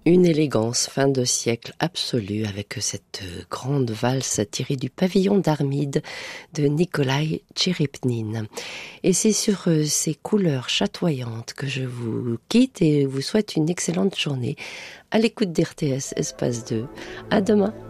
Une élégance fin de siècle absolue avec cette grande valse tirée du Pavillon d'Armide de Nikolai Tcherepnine. Et c'est sur ces couleurs chatoyantes que je vous quitte et vous souhaite une excellente journée à l'écoute d'RTS Espace 2. À demain.